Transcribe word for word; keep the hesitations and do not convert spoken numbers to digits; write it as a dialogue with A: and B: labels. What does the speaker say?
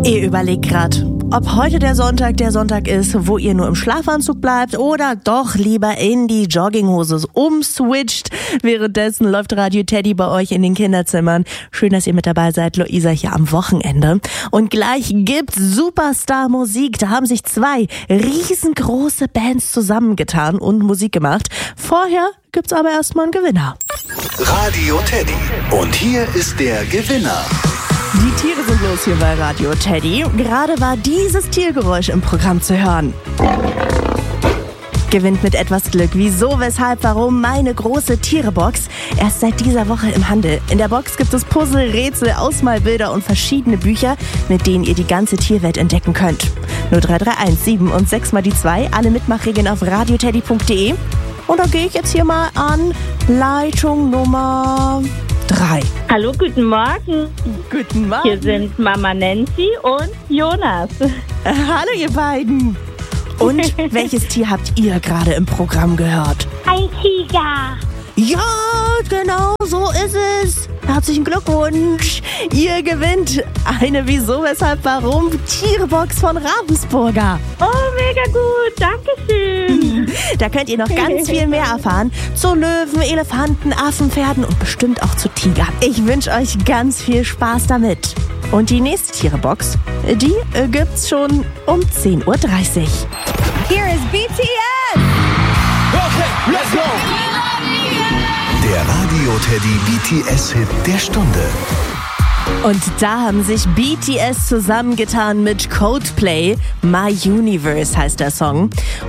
A: Ihr überlegt gerade, ob heute der Sonntag der Sonntag ist, wo ihr nur im Schlafanzug bleibt oder doch lieber in die Jogginghose umswitcht. Währenddessen läuft Radio Teddy bei euch in den Kinderzimmern. Schön, dass ihr mit dabei seid. Luisa hier am Wochenende. Und gleich gibt's Superstar-Musik. Da haben sich zwei riesengroße Bands zusammengetan und Musik gemacht. Vorher gibt's aber erstmal einen Gewinner.
B: Radio Teddy. Und hier ist der Gewinner.
A: Die Tiere sind los hier bei Radio Teddy. Gerade war dieses Tiergeräusch im Programm zu hören. Gewinnt mit etwas Glück. Wieso, weshalb, warum? Meine große Tierebox. Erst seit dieser Woche im Handel. In der Box gibt es Puzzle, Rätsel, Ausmalbilder und verschiedene Bücher, mit denen ihr die ganze Tierwelt entdecken könnt. null drei drei eins sieben und sechs mal die zwei. Alle Mitmachregeln auf radioteddy punkt de. Und da gehe ich jetzt hier mal an Leitung Nummer drei.
C: Hallo, guten Morgen.
A: Guten Morgen.
C: Hier sind Mama Nancy und Jonas.
A: Hallo ihr beiden. Und welches Tier habt ihr gerade im Programm gehört?
C: Ein Tiger.
A: Ja, genau so ist es. Herzlichen Glückwunsch. Ihr gewinnt eine Wieso, weshalb, warum Tierbox von Ravensburger.
C: Oh, mega gut. Dankeschön.
A: Da könnt ihr noch ganz viel mehr erfahren. Zu Löwen, Elefanten, Affen, Pferden und bestimmt auch zu Tigern. Ich wünsche euch ganz viel Spaß damit. Und die nächste Tierebox, die äh, gibt's schon um zehn Uhr dreißig.
D: Here is B T S.
B: Okay, let's go. Der Radio Teddy B T S-Hit der Stunde.
A: Und da haben sich B T S zusammengetan mit Coldplay. My Universe heißt der Song.